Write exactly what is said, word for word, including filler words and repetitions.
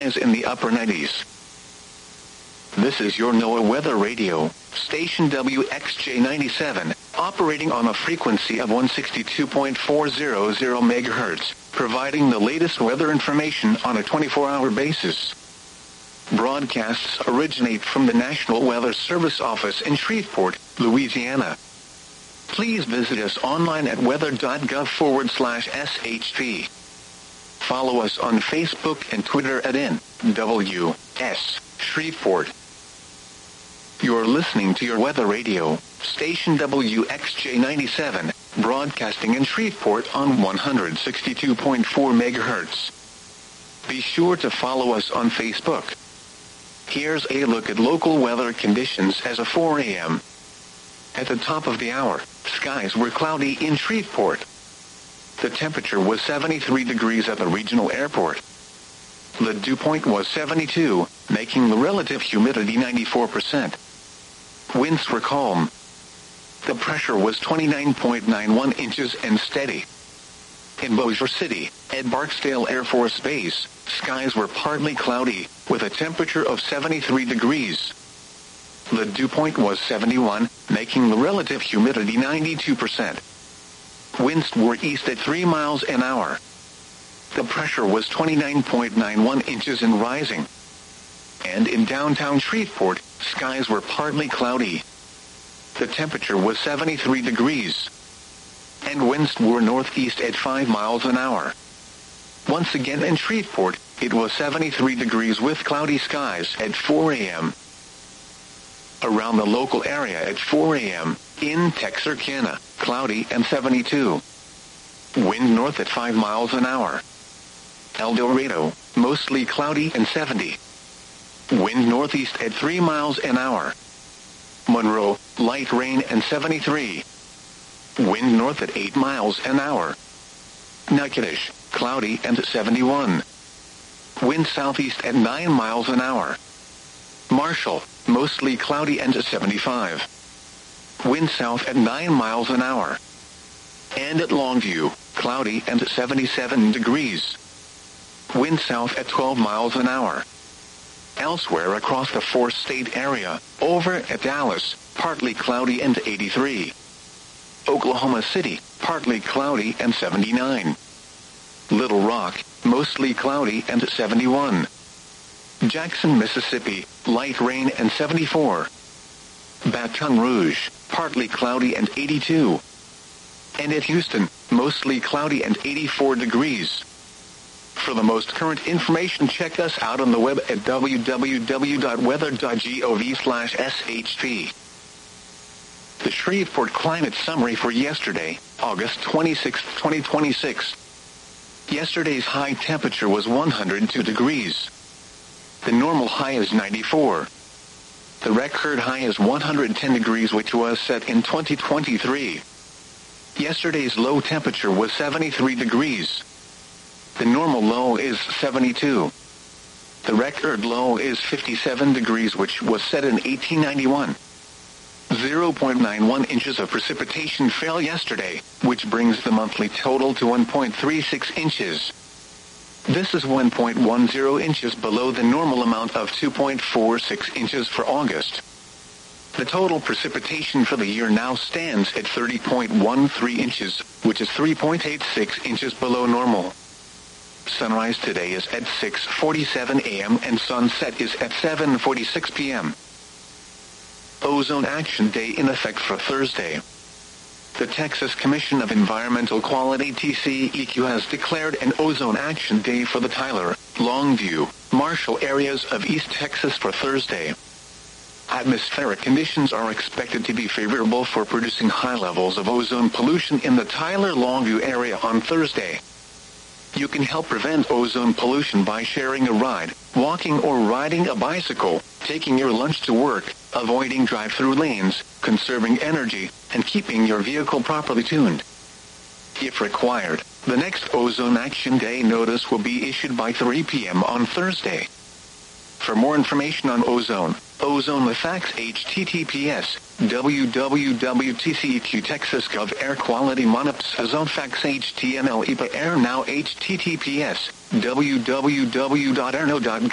is in the upper nineties. This is your NOAA Weather Radio, station W X J ninety-seven, operating on a frequency of one sixty-two point four hundred megahertz, providing the latest weather information on a twenty-four hour basis. Broadcasts originate from the National Weather Service office in Shreveport, Louisiana. Please visit us online at weather.gov forward slash SHP. Follow us on Facebook and Twitter at N W S Shreveport. You're listening to your Weather Radio, station W X J ninety-seven, broadcasting in Shreveport on one sixty-two point four megahertz. Be sure to follow us on Facebook. Here's a look at local weather conditions as of four a.m. At the top of the hour, skies were cloudy in Shreveport. The temperature was seventy-three degrees at the regional airport. The dew point was seventy-two, making the relative humidity ninety-four percent. Winds were calm. The pressure was twenty-nine point nine one inches and steady. In Bossier City, at Barksdale Air Force Base, skies were partly cloudy, with a temperature of seventy-three degrees. The dew point was seventy-one, making the relative humidity ninety-two percent. Winds were east at three miles an hour. The pressure was twenty-nine point nine one inches and rising. And in downtown Shreveport, skies were partly cloudy. The temperature was seventy-three degrees. And winds were northeast at five miles an hour. Once again in Shreveport, it was seventy-three degrees with cloudy skies at four a.m. Around the local area at four a.m., in Texarkana, cloudy and seventy-two. Wind north at five miles an hour. El Dorado, mostly cloudy and seventy. Wind northeast at three miles an hour. Monroe, light rain and seventy-three. Wind north at eight miles an hour. Natchitoches, cloudy and seventy-one. Wind southeast at nine miles an hour. Marshall, mostly cloudy and seventy-five. Wind south at nine miles an hour. And at Longview, cloudy and seventy-seven degrees. Wind south at twelve miles an hour. Elsewhere across the four-state area, over at Dallas, partly cloudy and eighty-three. Oklahoma City, partly cloudy and seventy-nine. Little Rock, mostly cloudy and seventy-one. Jackson, Mississippi, light rain and seventy-four. Baton Rouge, partly cloudy and eighty-two. And at Houston, mostly cloudy and eighty-four degrees. For the most current information, check us out on the web at w w w dot weather dot gov slash S H P. The Shreveport Climate Summary for yesterday, August twenty-sixth, twenty twenty-six. Yesterday's high temperature was one hundred two degrees. The normal high is ninety-four. The record high is one hundred ten degrees, which was set in twenty twenty-three. Yesterday's low temperature was seventy-three degrees. The normal low is seventy-two. The record low is fifty-seven degrees, which was set in eighteen ninety-one. zero point nine one inches of precipitation fell yesterday, which brings the monthly total to one point three six inches. This is one point one zero inches below the normal amount of two point four six inches for August. The total precipitation for the year now stands at thirty point one three inches, which is three point eight six inches below normal. Sunrise today is at six forty-seven a.m. and sunset is at seven forty-six p.m. Ozone Action Day in effect for Thursday. The Texas Commission of Environmental Quality T C E Q has declared an Ozone Action Day for the Tyler, Longview, Marshall areas of East Texas for Thursday. Atmospheric conditions are expected to be favorable for producing high levels of ozone pollution in the Tyler-Longview area on Thursday. You can help prevent ozone pollution by sharing a ride, walking or riding a bicycle, taking your lunch to work, avoiding drive-through lanes, conserving energy, and keeping your vehicle properly tuned. If required, the next Ozone Action Day notice will be issued by three p.m. on Thursday. For more information on ozone, ozone the facts, H T T P S, w w w dot t c e q texas dot gov air quality monops ozone facts H T M L E P A air now H T T P S, w w w dot airno dot gov